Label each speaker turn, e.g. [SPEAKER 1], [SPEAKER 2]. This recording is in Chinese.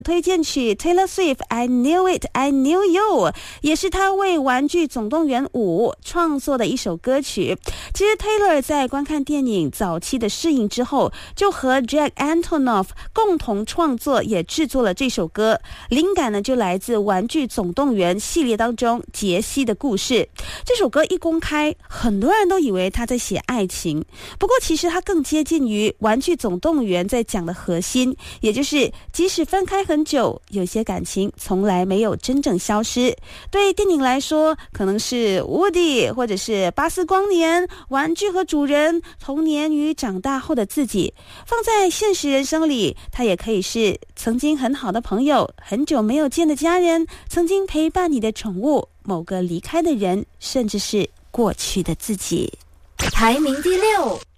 [SPEAKER 1] 推荐曲 Taylor Swift I Knew It, I Knew You 也是他为玩具总动员5创作的一首歌曲。其实 Taylor 在观看电影早期的试映之后，就和 Jack Antonoff 共同创作也制作了这首歌，灵感呢就来自玩具总动员系列当中杰西的故事。这首歌一公开，很多人都以为他在写爱情，不过其实他更接近于玩具总动员在讲的核心，也就是即使分开很久，有些感情从来没有真正消失。对电影来说，可能是 Woody 或者是巴斯光年，玩具和主人，童年与长大后的自己。放在现实人生里，它也可以是曾经很好的朋友，很久没有见的家人，曾经陪伴你的宠物，某个离开的人，甚至是过去的自己。
[SPEAKER 2] 排名第6。